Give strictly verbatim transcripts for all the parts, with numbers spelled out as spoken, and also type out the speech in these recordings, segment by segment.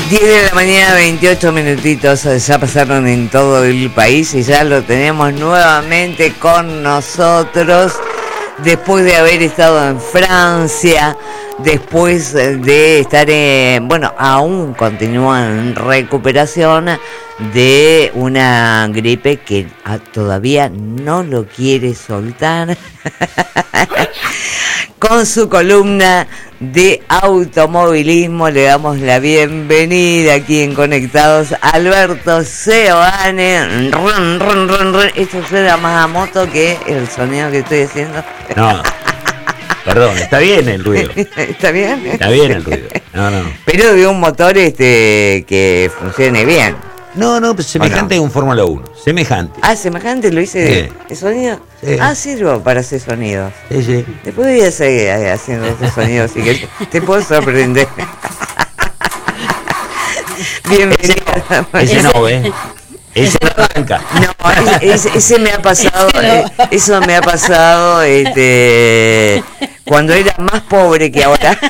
diez de la mañana, veintiocho minutitos, ya pasaron en todo el país y ya lo tenemos nuevamente con nosotros después de haber estado en Francia, después de estar en, bueno, aún continúa en recuperación de una gripe que todavía no lo quiere soltar. Con su columna de automovilismo le damos la bienvenida aquí en Conectados, Alberto Seoane. Run, run, run, run. Esto suena más a moto que el sonido que estoy haciendo. No, perdón, está bien el ruido. ¿Está bien? Está bien el ruido. No, no. Pero de un motor este que funcione bien. No, no, pues semejante a un Fórmula uno. Semejante. Ah, semejante, lo hice de, Sí. de sonido. Sí. Ah, sirvo para hacer sonidos. Sí, sí. Después voy a seguir haciendo estos sonidos, así que te puedo sorprender. Bienvenido. Ese no, ¿eh? Ese no arranca. No, ese, ese me ha pasado, eh, eso me ha pasado este, cuando era más pobre que ahora.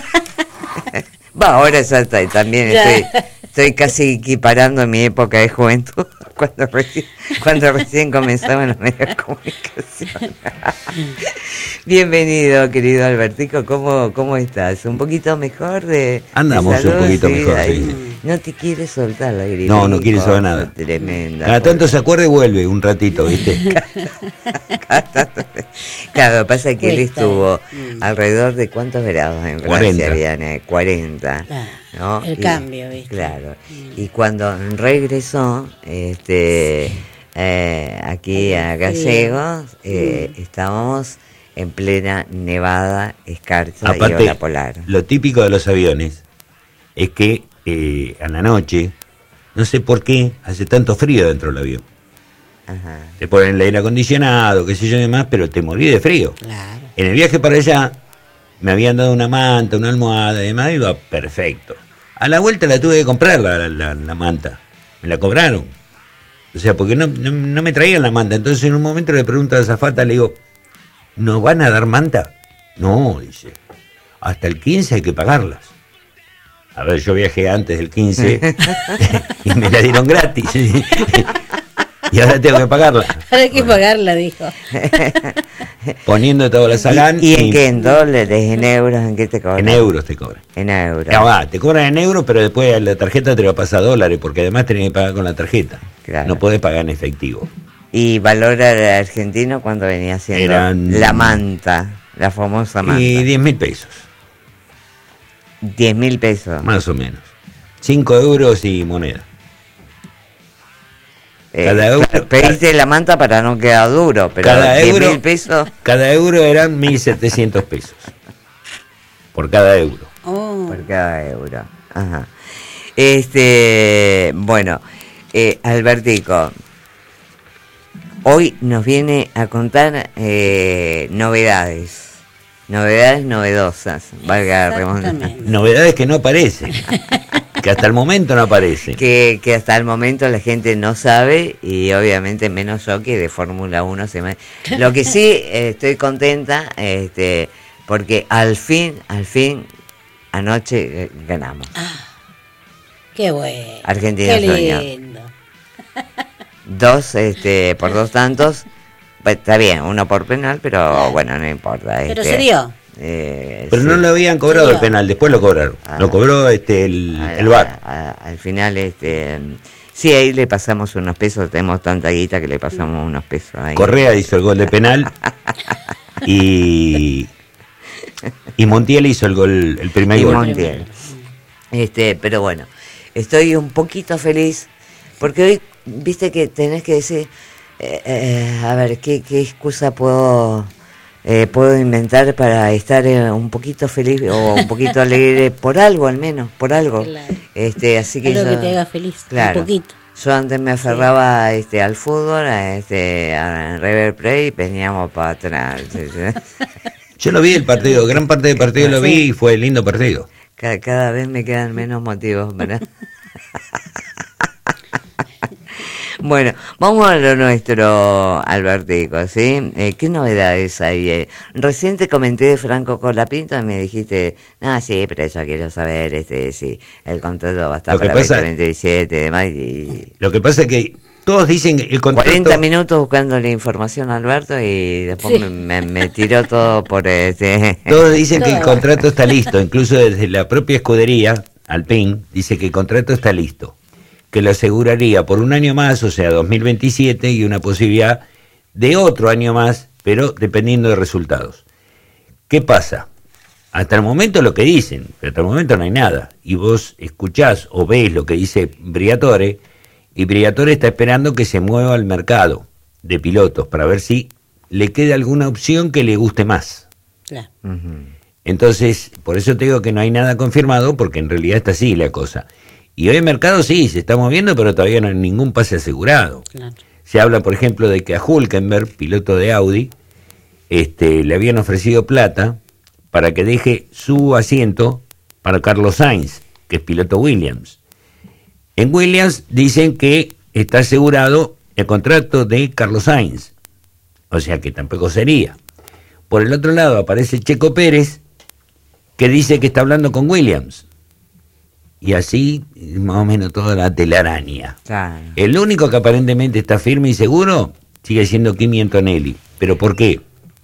Va, ahora ya está, también estoy, estoy casi equiparando mi época de juventud, cuando recién, cuando recién comenzaban los medios de comunicación. Bienvenido, querido Albertico, ¿cómo, cómo estás? ¿Un poquito mejor de Andamos de salud? un poquito Sí, mejor, ahí. sí. No te quiere soltar la gripe. No, no quiere saber nada. Tremenda. Cada tanto se acuerda y vuelve un ratito, ¿viste? Claro, lo que pasa es que él Cuesta. estuvo Mm. alrededor de cuántos grados en Francia, cuarenta. Viane, cuarenta. Claro, ¿no? el Y- cambio, ¿viste? Claro. Mm. Y cuando regresó, este, eh, aquí a Había frío. Gallegos, eh, estábamos en plena nevada, escarcha y Aparte, ola polar. lo típico de los aviones es que eh, a la noche, no sé por qué, hace tanto frío dentro del avión. Ajá. Te ponen el aire acondicionado, qué sé yo y demás, pero te morí de frío. Claro. En el viaje para allá me habían dado una manta, una almohada y demás, iba perfecto. A la vuelta la tuve que comprar la, la, la manta. Me la cobraron. O sea, porque no, no, no me traían la manta. Entonces en un momento le pregunto a la azafata, le digo, ¿nos van a dar manta? No, dice, hasta el quince hay que pagarlas. A ver, yo viajé antes del quince y me la dieron gratis. Y ahora tengo que pagarla. Ahora hay que pagarla, dijo. Poniendo todo la salán. ¿Y, y en qué? ¿En dólares? ¿En euros? ¿En qué te cobran? En euros te cobran. En euros. Ya va, te cobran en euros, pero después la tarjeta te lo pasa a dólares, porque además tenés que pagar con la tarjeta. Claro. No podés pagar en efectivo. ¿Y valor argentino cuando venía siendo Eran- la manta, la famosa manta? Y diez mil pesos, diez mil pesos. más o menos. cinco euros y moneda. Eh, cada euro- claro, pediste la manta para no quedar duro, pero Cada diez euro- mil pesos Cada euro eran mil setecientos pesos. Por cada euro. Oh, por cada euro. Ajá. Este, bueno, eh, Albertico, hoy nos viene a contar eh, novedades. Novedades novedosas, valga la redundancia. exactamente. Novedades que no aparecen. Que hasta el momento no aparecen. Que, que hasta el momento la gente no sabe y obviamente menos yo que de Fórmula uno se me... Lo que sí eh, estoy contenta este, porque al fin, al fin, anoche eh, ganamos. Qué bueno. Argentina Qué sueño. lindo. Dos, este, por dos tantos, pues, está bien, uno por penal, pero Claro. bueno, no importa. Pero este, se dio. eh, Pero sí. no lo habían cobrado Sí. el penal, después lo cobraron. Ah. Lo cobró este el, A- el V A R. a- a- al final, este, sí, ahí le pasamos unos pesos, tenemos tanta guita que le pasamos unos pesos ahí. Correa hizo el gol de penal y y Montiel hizo el gol, el primer Y gol. Montiel. Este, pero bueno, estoy un poquito feliz porque hoy, viste que tenés que decir, eh, eh, a ver, ¿qué, qué excusa puedo eh, puedo inventar para estar eh, un poquito feliz o un poquito alegre por algo al menos, por algo. Claro. Este, así que Algo yo, que te haga feliz. claro. Un poquito. Yo antes me aferraba este, al fútbol, a, este, a River Plate y veníamos para atrás. Yo lo vi el partido, gran parte del partido lo vi y fue lindo partido. Cada, cada vez me quedan menos motivos, ¿verdad? Bueno, vamos a lo nuestro, Albertico, ¿sí? Eh, ¿Qué novedades hay? Eh, recién te comenté de Franco Colapinto y me dijiste, ah, sí, pero eso quiero saber, este, sí, el contrato va a estar Lo que para pasa- veinte veintisiete y demás, y Lo que pasa es que todos dicen que el contrato... cuarenta minutos buscando la información, Alberto, y después Sí. me, me, me tiró todo por este... Todos dicen que el Todo. contrato está listo, incluso desde la propia escudería, Alpine, dice que el contrato está listo, que lo aseguraría por un año más, o sea, dos mil veintisiete, y una posibilidad de otro año más, pero dependiendo de resultados. ¿Qué pasa? Hasta el momento lo que dicen, pero hasta el momento no hay nada, y vos escuchás o ves lo que dice Briatore, y Briatore está esperando que se mueva al mercado de pilotos para ver si le queda alguna opción que le guste más. Claro. Ujú. Entonces, por eso te digo que no hay nada confirmado, porque en realidad está así la cosa. Y hoy el mercado sí, se está moviendo, pero todavía no hay ningún pase asegurado. Claro. Se habla, por ejemplo, de que a Hülkenberg, piloto de Audi, este, le habían ofrecido plata para que deje su asiento para Carlos Sainz, que es piloto Williams. En Williams dicen que está asegurado el contrato de Carlos Sainz, o sea que tampoco sería. Por el otro lado aparece Checo Pérez, que dice que está hablando con Williams. Y así, más o menos toda la telaraña. Claro. El único que aparentemente está firme y seguro sigue siendo Kimi Antonelli. ¿Pero por qué?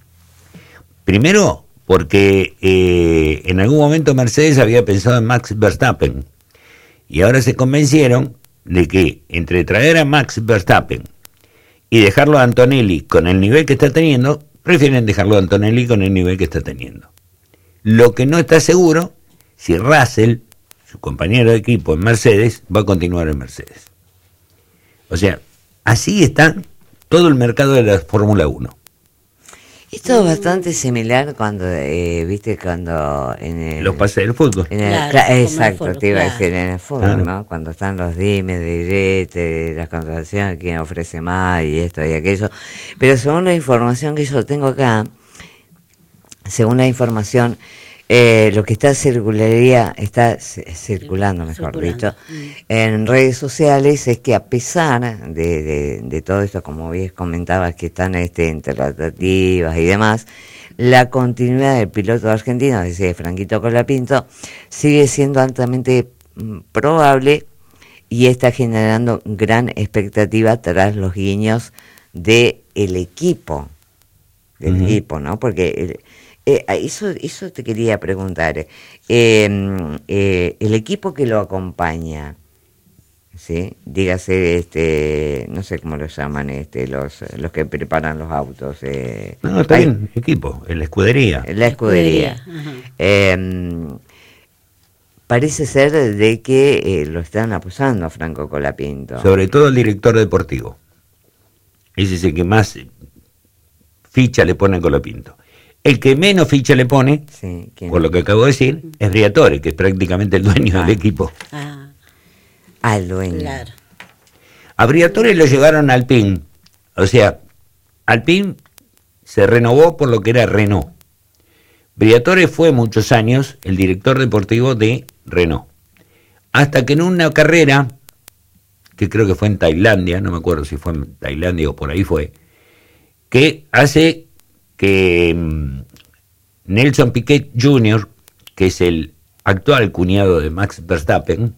Primero, porque eh, en algún momento Mercedes había pensado en Max Verstappen. Y ahora se convencieron de que entre traer a Max Verstappen y dejarlo a Antonelli con el nivel que está teniendo, prefieren dejarlo a Antonelli con el nivel que está teniendo. Lo que no está seguro, si Russell, su compañero de equipo en Mercedes, va a continuar en Mercedes. O sea, así está todo el mercado de la Fórmula uno. Esto es bastante similar cuando, eh, viste, cuando en el... Los pases del fútbol. En el- Claro, cla- como el exacto, fútbol, te iba a claro. decir, en el fútbol, Claro. ¿no? Cuando están los dimes, diretes, las contrataciones, quién ofrece más y esto y aquello. Pero según la información que yo tengo acá, según la información, eh, lo que está circularía, está ci- circulando, mejor Circulando. dicho, en redes sociales es que a pesar de, de, de todo esto, como bien comentabas, que están este, en tratativas y demás, la continuidad del piloto argentino, es decir, Franquito Colapinto, sigue siendo altamente mm, probable y está generando gran expectativa tras los guiños del equipo, del Ujú. equipo, ¿no? Porque eh, eh, eso, eso te quería preguntar. Eh, eh, el equipo que lo acompaña, ¿sí? Dígase, este, no sé cómo lo llaman, este, los, los que preparan los autos. Eh, No, está hay- bien, equipo, en la escudería. La escudería. Ajá. Eh, parece ser de que eh, lo están apoyando a Franco Colapinto. Sobre todo el director deportivo. Ese es el que más ficha le pone a Colapinto. El que menos ficha le pone, Sí, ¿quién? por lo que acabo de decir, es Briatore, que es prácticamente el dueño Ah. del equipo. Ah, Al dueño. claro. A Briatore lo llevaron al Alpine. O sea, Alpine se renovó por lo que era Renault. Briatore fue muchos años el director deportivo de Renault. Hasta que en una carrera, que creo que fue en Tailandia, no me acuerdo si fue en Tailandia o por ahí fue, que hace que mm, Nelson Piquet junior, que es el actual cuñado de Max Verstappen,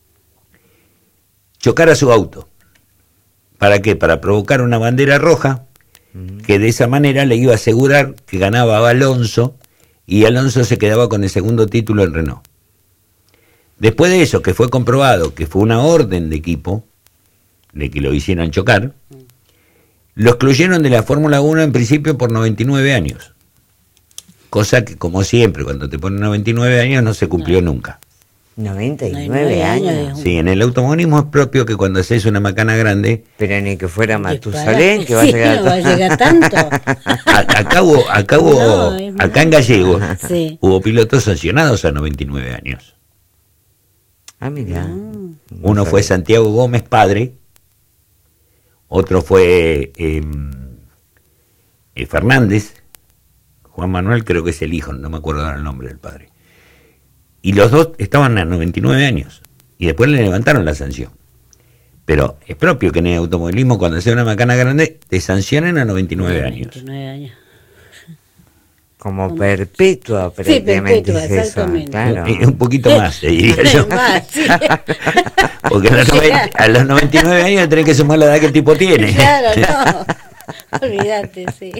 chocara su auto. ¿Para qué? Para provocar una bandera roja, que de esa manera le iba a asegurar que ganaba a Alonso, y Alonso se quedaba con el segundo título en Renault. Después de eso, que fue comprobado que fue una orden de equipo, de que lo hicieran chocar, lo excluyeron de la Fórmula uno en principio por noventa y nueve años. Cosa que, como siempre, cuando te ponen noventa y nueve años no se cumplió nunca. noventa y nueve noventa y nueve años. años. Sí, en el automovilismo es propio que cuando haces una macana grande, Pero ni que fuera Disparate. Matusalén, que va a Sí, llegar no va a llegar tanto. a- acá hubo, acá hubo- No, es acá en más. Gallegos, Sí. hubo pilotos sancionados a noventa y nueve años. Ah, mira. Mm. Uno fue Santiago Gómez, padre, otro fue eh, eh, Fernández, Juan Manuel creo que es el hijo, no me acuerdo ahora el nombre del padre. Y los dos estaban a noventa y nueve años, y después le levantaron la sanción. Pero es propio que en el automovilismo, cuando sea una macana grande, te sancionen a noventa y nueve años. noventa y nueve años. Como perpetua, Sí, prácticamente perpetua, es eso, exactamente. claro. Eh, Un poquito más, te diría yo. Más, sí. Porque a los, noven- a los noventa y nueve años tenés que sumar la edad que el tipo tiene. Claro, no. Olvídate, sí.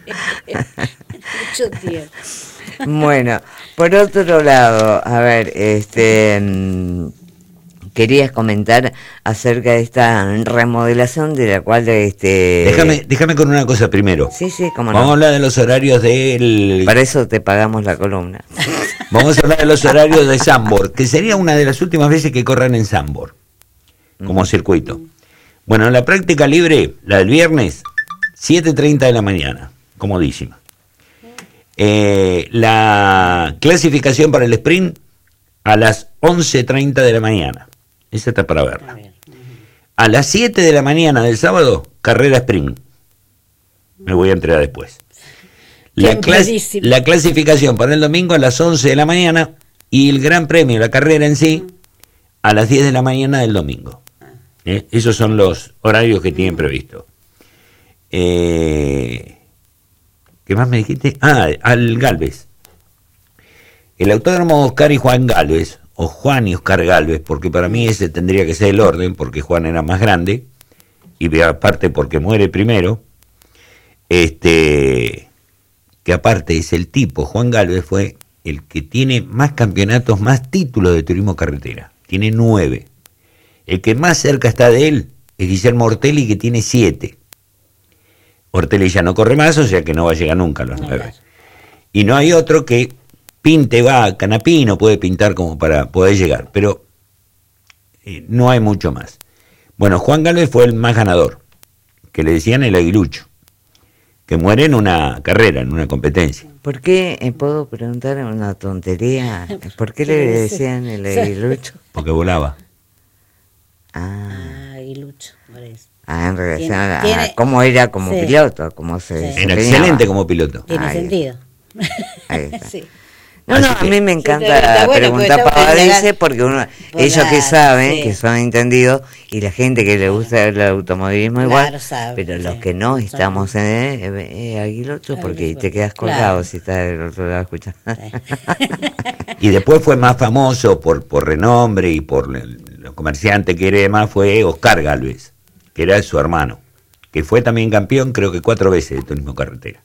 Mucho tiempo. Bueno, por otro lado, a ver, este mm, querías comentar acerca de esta remodelación de la cual este Déjame, déjame con una cosa primero. Sí, sí, cómo Vamos a no. hablar de los horarios del... Para eso te pagamos la columna. Vamos a hablar de los horarios de Zandvoort, que sería una de las últimas veces que corran en Zandvoort, como circuito. Bueno, la práctica libre, la del viernes, siete treinta de la mañana, comodísima. Eh, la clasificación para el sprint a las once treinta de la mañana. Esa está para verla. A las siete de la mañana del sábado, carrera sprint. Me voy a entregar después. La, clas- Templadísimo. la clasificación para el domingo a las once de la mañana y el gran premio, la carrera en sí, a las diez de la mañana del domingo. ¿Eh? Esos son los horarios que tienen previsto. Eh, ¿Qué más me dijiste? Ah, al Galvez. El autódromo Oscar y Juan Galvez, o Juan y Oscar Galvez, porque para mí ese tendría que ser el orden, porque Juan era más grande, y aparte porque muere primero, este, que aparte es el tipo, Juan Galvez fue el que tiene más campeonatos, más títulos de turismo carretera, tiene nueve. El que más cerca está de él es Guillermo Ortelli, que tiene siete. Ortelli ya no corre más, o sea que no va a llegar nunca a los nueve. Y no hay otro que pinte, va, Canapino puede pintar como para poder llegar, pero eh, no hay mucho más. Bueno, Juan Galvez fue el más ganador, que le decían el aguilucho, que muere en una carrera, en una competencia. ¿Por qué, eh, puedo preguntar una tontería? ¿Por qué le decían el aguilucho? Porque volaba. Ah, Ah, aguilucho, por eso. ah, en relación Tiene- a, tiene- a cómo era como sí. piloto, cómo se Sí. Era desempeñaba. excelente como piloto. Tiene Ahí sentido. Ahí está. Sí. No, no, Así a que- mí me Sí, encanta está bueno, porque preguntar está bueno pavadeces llegar porque uno, por ellos la- que saben, sí. que son entendidos, y la gente que le gusta el automovilismo Claro, igual, sabe, pero los sí. que no Son- estamos en eh, eh, aguilucho, porque Aguilucho, te quedas claro. colgado si estás del otro lado escuchando. Y después fue más famoso por, por renombre y por el- los comerciantes que era y demás, fue Oscar Galvez, que era su hermano, que fue también campeón creo que cuatro veces de turismo carretera.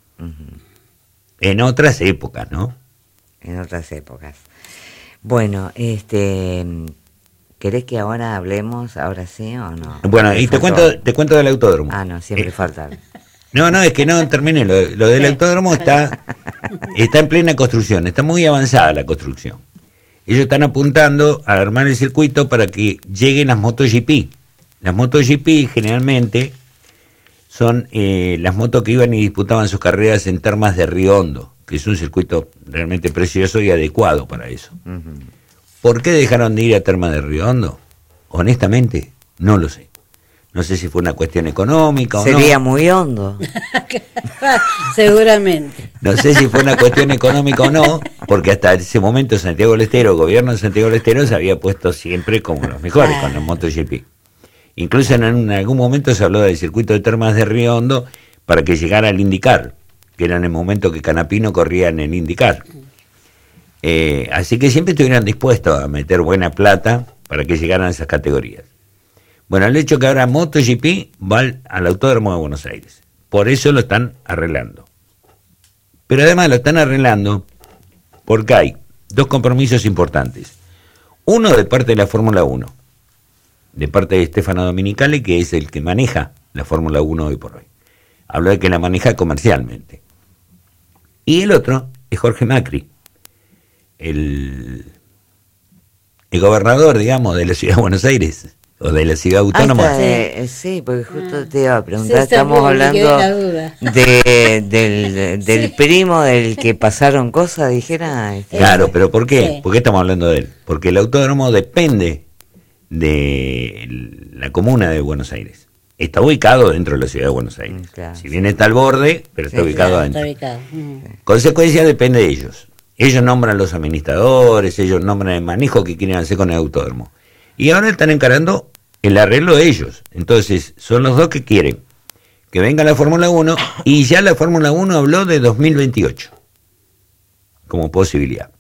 En otras épocas, ¿no? En otras épocas. Bueno, este, ¿querés que ahora hablemos, ahora sí o no? Bueno, Me y te faltó cuento, algo. te cuento del autódromo. Ah, no, siempre Eh, falta algo. No, no, es que no terminé. Lo, lo del autódromo está, está en plena construcción, está muy avanzada la construcción. Ellos están apuntando a armar el circuito para que lleguen las MotoGP. Las MotoGP generalmente son eh, las motos que iban y disputaban sus carreras en Termas de Río Hondo, que es un circuito realmente precioso y adecuado para eso. Ujú. ¿Por qué dejaron de ir a Termas de Río Hondo? Honestamente, no lo sé. No sé si fue una cuestión económica o Sería no. muy hondo. Seguramente. No sé si fue una cuestión económica o no, porque hasta ese momento Santiago del Estero, el gobierno de Santiago del Estero, se había puesto siempre como los mejores con los MotoGP. Incluso en, en algún momento se habló del circuito de Termas de Río Hondo para que llegara al IndyCar, que era en el momento que Canapino corría en el IndyCar. Eh, así que siempre estuvieron dispuestos a meter buena plata para que llegaran a esas categorías. Bueno, el hecho que ahora MotoGP va al, al Autódromo de Buenos Aires. Por eso lo están arreglando. Pero además lo están arreglando porque hay dos compromisos importantes. Uno de parte de la Fórmula uno, de parte de Stefano Domenicali, que es el que maneja la Fórmula uno hoy por hoy. Hablo de que la maneja comercialmente. Y el otro es Jorge Macri, el, el gobernador, digamos, de la ciudad de Buenos Aires, o de la ciudad autónoma. Ah, está, eh, eh, sí, porque justo te iba a preguntar, Sí, está estamos bien, me quedé hablando en la duda. de, del, del Sí. primo del que pasaron cosas, dijera. Este, Claro, pero ¿por qué? Sí. ¿Por qué estamos hablando de él? Porque el autódromo depende de la comuna de Buenos Aires. Está ubicado dentro de la ciudad de Buenos Aires. Mm, claro. Si bien está al borde, pero está Sí, ubicado Claro, adentro. está ubicado. Mm. Consecuencia depende de ellos. Ellos nombran los administradores, ellos nombran el manejo que quieren hacer con el autódromo. Y ahora están encarando el arreglo de ellos. Entonces, son los dos que quieren que venga la Fórmula uno, y ya la Fórmula uno habló de dos mil veintiocho como posibilidad.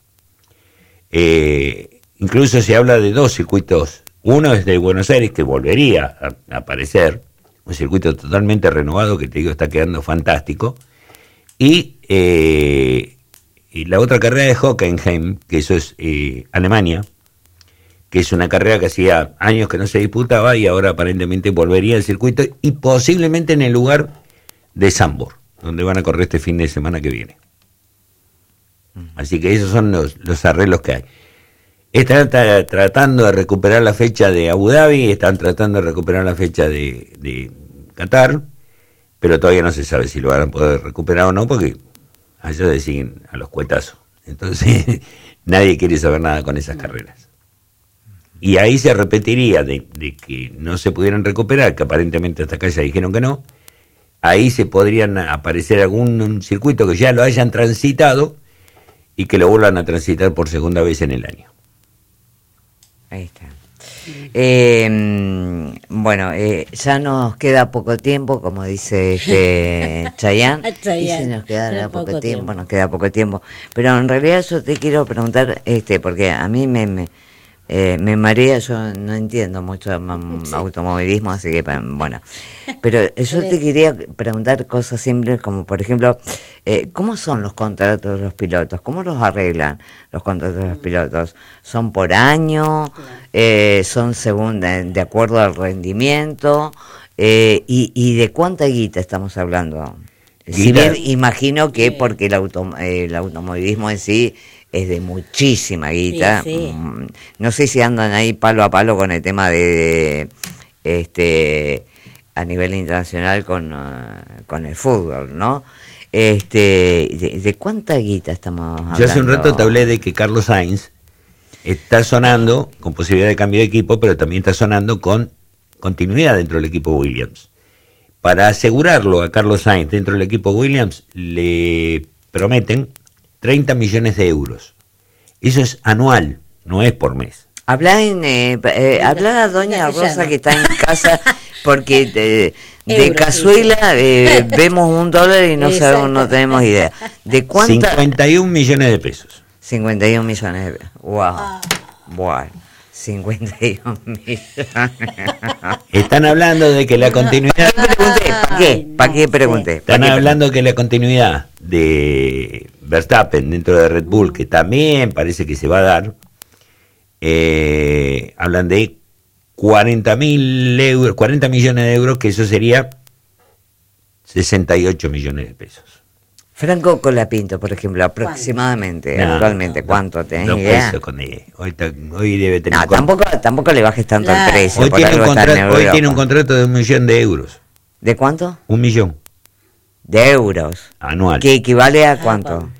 Eh, incluso se habla de dos circuitos. Uno es de Buenos Aires, que volvería a, a aparecer, un circuito totalmente renovado que te digo está quedando fantástico, y, eh, y la otra carrera de Hockenheim, que eso es eh, Alemania, que es una carrera que hacía años que no se disputaba y ahora aparentemente volvería al circuito, y posiblemente en el lugar de Zandvoort, donde van a correr este fin de semana que viene. Así que esos son los, los arreglos que hay. Están tra- tratando de recuperar la fecha de Abu Dhabi, están tratando de recuperar la fecha de, de Qatar, pero todavía no se sabe si lo van a poder recuperar o no, porque allá se siguen a los cuetazos. Entonces nadie quiere saber nada con esas carreras. Y ahí se repetiría de, de que no se pudieran recuperar, que aparentemente hasta acá ya dijeron que no. Ahí se podrían aparecer algún circuito que ya lo hayan transitado y que lo vuelvan a transitar por segunda vez en el año. Ahí está. Eh, bueno, eh, ya nos queda poco tiempo, como dice este Chayanne. Chayanne, Dice, nos queda queda poco, poco tiempo, tiempo. nos queda poco tiempo. Pero en realidad yo te quiero preguntar, este, porque a mí me, me, eh, me marea, yo no entiendo mucho de ma- Sí. automovilismo, así que pa- bueno. Pero yo te quería preguntar cosas simples, como por ejemplo, eh, ¿cómo son los contratos de los pilotos? ¿Cómo los arreglan los contratos de los pilotos? ¿Son por año? Eh, ¿Son según de, de acuerdo al rendimiento? Eh, y, ¿Y de cuánta guita estamos hablando? Si Guita- bien imagino que porque el, auto, el automovilismo en sí es de muchísima guita. Sí, sí. Mm, no sé si andan ahí palo a palo con el tema de, de, este a nivel internacional con, uh, con el fútbol, ¿no? Este, de, ¿de cuánta guita estamos hablando? Yo hace un rato te hablé de que Carlos Sainz está sonando con posibilidad de cambio de equipo, pero también está sonando con continuidad dentro del equipo Williams. Para asegurarlo a Carlos Sainz dentro del equipo Williams, le prometen treinta millones de euros. Eso es anual, no es por mes. Habla en, eh, eh, habla a doña Castellano. Rosa que está en casa, porque de, de Euros, cazuela eh, vemos un dólar y no sabemos, no Exacto. tenemos idea. ¿De cuánta? cincuenta y un millones de pesos. cincuenta y un millones de pesos. Wow. Ah. Bueno, cincuenta y un millones. Están hablando de que la continuidad... Pregunté, ¿para qué? Ay, ¿Para qué no pregunté? Están ¿Pa' qué hablando que la continuidad de Verstappen dentro de Red Bull, que también parece que se va a dar, eh, hablan de cuarenta mil euros, cuarenta millones de euros, que eso sería sesenta y ocho millones de pesos. Franco Colapinto, por ejemplo, aproximadamente, No, actualmente, no, ¿cuánto tenés dos idea? pesos con él. Hoy, está- hoy debe tener No, un con- tampoco, tampoco le bajes tanto Claro. el precio. hoy, por tiene un, algo está en contrato, hoy Europa. tiene un contrato de un millón de euros. ¿De cuánto? Un millón De euros. anual. ¿Que equivale a cuánto?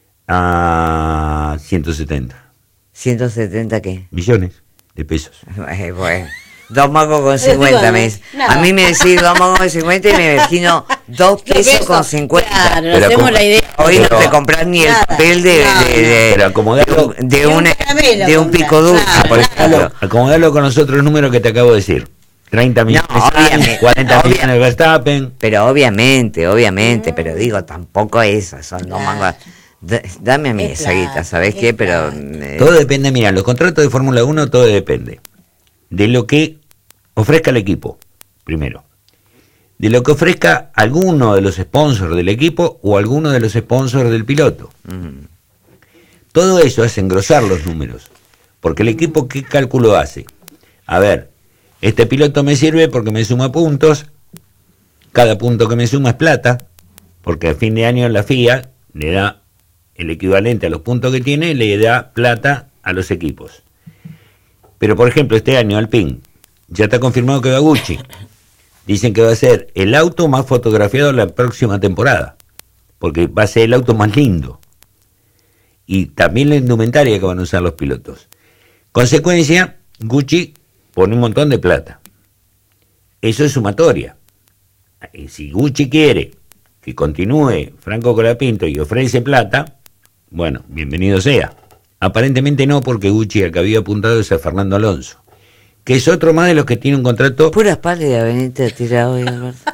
A ciento setenta ¿ciento setenta qué? millones de pesos. Eh, bueno, dos mangos con cincuenta. Me, dice. No. A mí me decís dos mangos con cincuenta y me imagino dos pesos con cincuenta. Claro, nos Pero hacemos como- la idea. Hoy no Pero- te compras ni el Nada, papel de, no, de, de- Pero acomodalo, de, Ni un una- caramelo de un compras, pico dulce, claro, por claro. ejemplo. acomodalo con los otros números que te acabo de decir. treinta millones No, Sainz, obviamente, cuarenta obvia- millones de Verstappen. Pero obviamente, obviamente, pero digo, tampoco esas son dos Claro. mangos. D- Dame a mí Es esa guita, plata, ¿sabés es qué? Pero. plata. eh, Todo depende, mira, los contratos de Fórmula uno, todo depende de lo que ofrezca el equipo, primero. De lo que ofrezca alguno de los sponsors del equipo o alguno de los sponsors del piloto. mm, Todo eso es engrosar los números. Porque el equipo, ¿qué cálculo hace? A ver, este piloto me sirve porque me suma puntos. Cada punto que me suma es plata. Porque a fin de año la F I A le da el equivalente a los puntos que tiene, le da plata a los equipos. Pero, por ejemplo, este año Alpine ya está confirmado que va Gucci. Dicen que va a ser el auto más fotografiado la próxima temporada. Porque va a ser el auto más lindo. Y también la indumentaria que van a usar los pilotos. Consecuencia, Gucci pone un montón de plata. Eso es sumatoria. Y si Gucci quiere que continúe Franco Colapinto y ofrece plata, bueno, bienvenido sea. Aparentemente no, porque Gucci al que había apuntado es a Fernando Alonso, que es otro más de los que tiene un contrato. Puras pálidas veniste a tirar hoy, Alberto.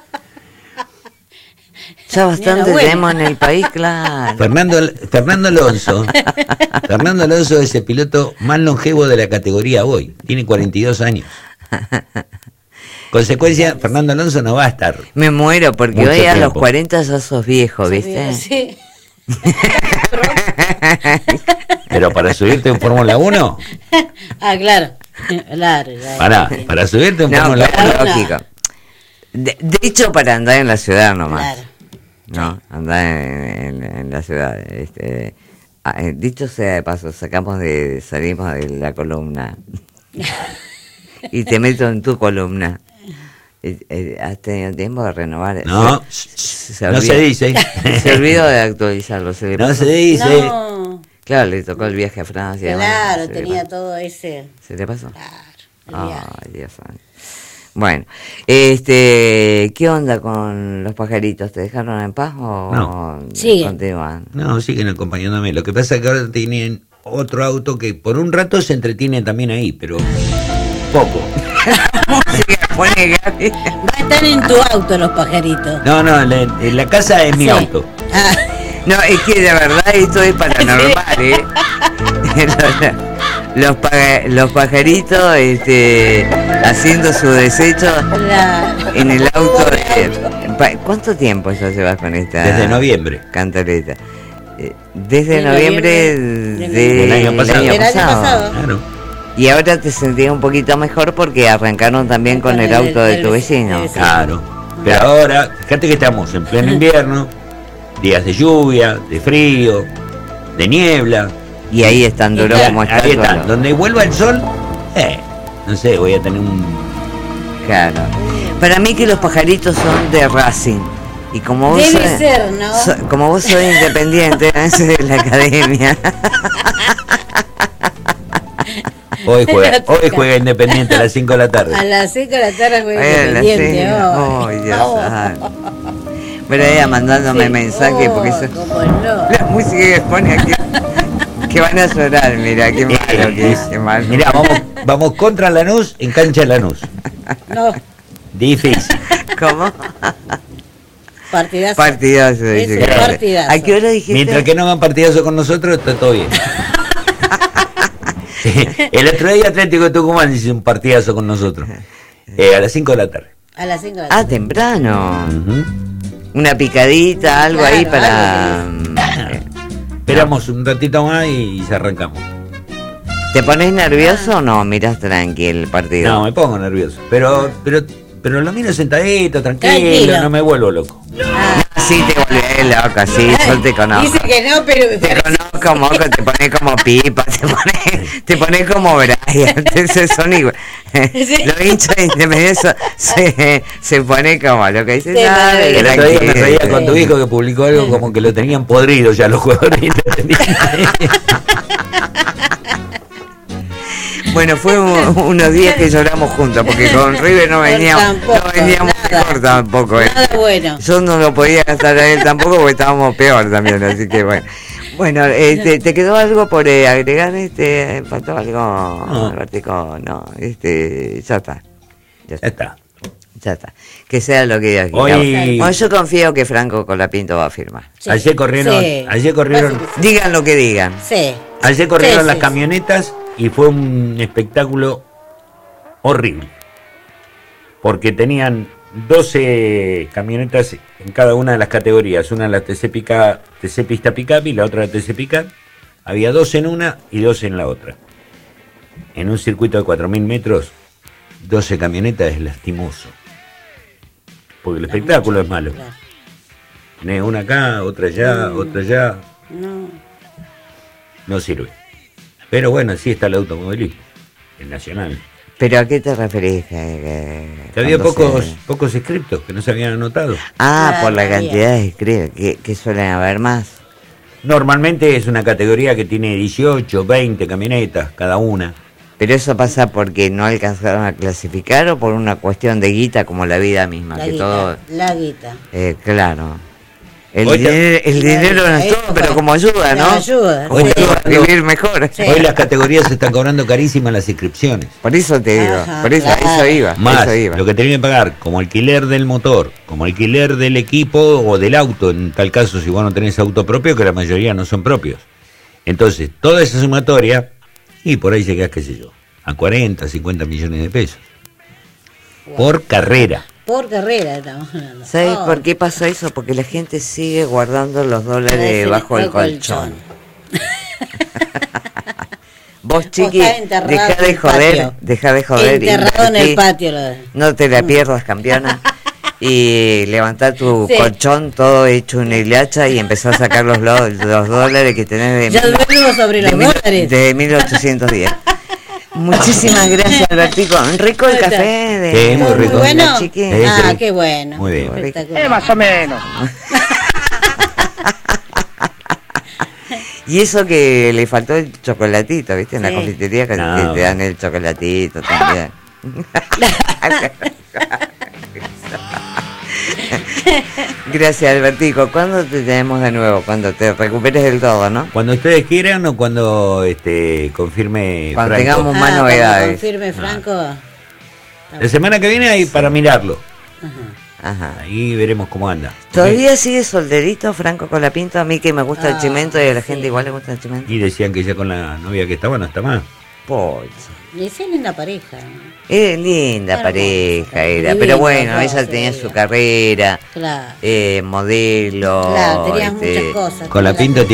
Ya bastante Mira, bueno. tenemos en el país, claro. Fernando, Fernando Alonso. Fernando Alonso es el piloto más longevo de la categoría hoy. Tiene cuarenta y dos años. Consecuencia, Fernando Alonso no va a estar. Me muero porque Mucho hoy a los tiempo. cuarenta ya sos viejo, ¿viste? Sí. Pero para subirte en Fórmula uno, Ah, claro. Claro, claro. para, para subirte en No, Fórmula claro, uno, lógico. De, de hecho, para andar en la ciudad nomás. Claro. No, andar en, en- en la ciudad. Este, ah, eh, dicho sea de paso, sacamos de, salimos de la columna y te meto en tu columna. Eh, eh, ¿Has tenido tiempo de renovar? no, Se, no olvidó- se dice. Se olvidó de actualizarlo. Se le No pasó. se dice. No, Claro, le tocó el viaje a Francia. claro, bueno, se le tenía pasó. todo ese. ¿Se le pasó? Claro. el viaje. Ay, Dios santo. Bueno, este, ¿qué onda con los pajaritos? ¿Te dejaron en paz o No. Siguen. continúan? No, siguen acompañándome. Lo que pasa es que ahora tienen otro auto que por un rato se entretienen también ahí, pero poco. Música pone Gaby. Va a estar en tu auto los pajaritos. No, no, en la, en la casa es mi Sí. auto. Ah, No, es que de verdad esto es paranormal, ¿eh? los, los, paja- los pajaritos este, haciendo su desecho la- en el auto. De, pa- ¿Cuánto tiempo ya llevas con esta Desde noviembre. cantaleta? Eh, Desde De noviembre, noviembre de- del año pasado. del Del año pasado. Claro. Y ahora te sentías un poquito mejor porque arrancaron también con, Con el, el- auto de el tu vecino, vecino. el vecino. Claro. Pero ahora, fíjate que estamos en pleno invierno, días de lluvia, de frío, de niebla. Y ahí es tan duro Y como está Ahí el está. color. Donde vuelva el sol, eh, no sé, voy a tener un... Claro. Para mí que los pajaritos son de Racing. Y como vos Debe sos- ser, ¿no? so- como vos sos independiente, ese de la academia. Hoy juega, La toca. hoy juega Independiente a las cinco de la tarde. A las cinco de la tarde juega Ay, la Independiente. señora. oh. Ay, Dios Oh. santo. Pero ella mandándome Sí. mensajes porque Oh, eso- cómo no. la música que pone aquí. Que van a llorar, mira, qué malo que es, qué malo. Mirá, vamos, vamos contra Lanús en cancha de Lanús. No, Difícil. ¿Cómo? partidazo. Partidazo, Es dice un que- partidazo. ¿A qué hora dijiste? Mientras que no van partidazo con nosotros, está todo bien. Sí, el otro día Atlético de Tucumán hizo un partidazo con nosotros. Eh, a las cinco de la tarde. A las cinco de la Ah, tarde. temprano. Ujú. Una picadita, algo Claro, ahí para... algo eh, Esperamos un ratito más y se arrancamos. ¿Te pones nervioso o no? Mirás tranqui el partido. No, me pongo nervioso. Pero, pero, pero lo miro sentadito, tranquilo, Tranquilo. no me vuelvo loco. Ah, Sí, te volvés loco, sí, yo te conozco. dice que no, pero me Te parece. conozco, moco, te pones como pipa, te pones, te pones como Brian, entonces son igual. Sí. Los hinchas de Independiente se, se pone como lo que dicen. Sí, "Ah, madre, El otro día me tranquilo". reía con tu hijo que publicó algo como que lo tenían podrido ya los jugadores independientes. Bueno, fue un- unos días que lloramos juntos, porque con River no veníamos, Tampoco, no veníamos nada. mejor tampoco. ¿eh? Nada bueno. Yo no lo podía gastar a él tampoco porque estábamos peor también, así que bueno. Bueno, este, ¿te quedó algo por eh, agregar? Este, ¿faltó algo, No. Albertico? No, este, ya está. Ya Ya está, está. ya está. Que sea lo que Dios quiera. Hoy- Bueno, yo confío que Franco Colapinto va a firmar. Sí. Ayer corrieron, Sí. ayer corrieron, Parece que Digan lo que digan. Sí. ayer corrieron Sí, las sí, camionetas y fue un espectáculo horrible. Porque tenían doce camionetas en cada una de las categorías. Una la T C, Pica, T C Pista Pickup y la otra la T C Pickup. Había doce en una y doce en la otra. En un circuito de cuatro mil metros, doce camionetas es lastimoso. Porque el espectáculo es malo. Claro. Tenés una acá, otra allá, otra allá. No. No sirve. Pero bueno, así está el automovilismo, el nacional. ¿Pero a qué te referís? Que, que Que había cuando pocos, se- pocos inscriptos que no se habían anotado. Ah, por la Claro, cantidad de inscritos, que, que suelen haber más. Normalmente es una categoría que tiene dieciocho, veinte camionetas cada una. ¿Pero eso pasa porque no alcanzaron a clasificar o por una cuestión de guita como la vida misma? La que guita. todo, La guita. eh, claro. El, Hoy dinero, el dinero no es todo, pero como ayuda, ¿no? Nos ayuda, Hoy sí. Ayuda a vivir mejor. Sí. Hoy las categorías se están cobrando carísimas las inscripciones. Por eso te digo, Ajá, por eso, claro. eso iba, Más eso iba. lo que tenés que pagar como alquiler del motor, como alquiler del equipo o del auto, en tal caso si vos no tenés auto propio, que la mayoría no son propios. Entonces, toda esa sumatoria, y por ahí llegás, qué sé yo, a cuarenta, cincuenta millones de pesos. Por carrera. Por carrera estamos hablando. ¿Sabes Oh. por qué pasa eso? Porque la gente sigue guardando los dólares Parece bajo el el colchón. colchón. Vos, O chiqui, está enterrado dejá en de el joder, patio. dejá de joder. Enterrado en el invertí. patio. Lo de... No te la pierdas, campeona. Y levantá tu Sí. colchón todo hecho una hilacha y empezá a sacar los, lo- los dólares que tenés de, Ya duermo sobre los de, mil- dólares. de mil ochocientos diez. Muchísimas gracias, Albertico. Rico el café de Sí, muy rico. de Bueno. la chiqui. Sí, Ah, sí. qué bueno. Muy bien. Espectacular. más o menos. Y eso que le faltó el chocolatito, ¿viste? En la Sí. confitería que No. te, te dan el chocolatito también. Gracias, Albertico. ¿Cuándo te tenemos de nuevo? Cuando te recuperes del todo, ¿no? Cuando ustedes quieran o cuando este confirme Cuando Franco. tengamos- más Ah, cuando novedades. confirme Franco. La semana que viene hay para mirarlo. Ajá. Ajá. Ahí veremos cómo anda. ¿Todavía sigue solterito Franco Colapinto? A mí que me gusta el Ah, chimento y a la sí. gente igual le gusta el chimento. Y decían que ya con la novia que estaba no está más. Pocha. Y es linda pareja. Es linda Hermosa, pareja era, divina, pero bueno, no, ella sí, tenía sí. su carrera, Claro. eh, modelo. Claro, tenías este, muchas cosas. Con la tenías- pinta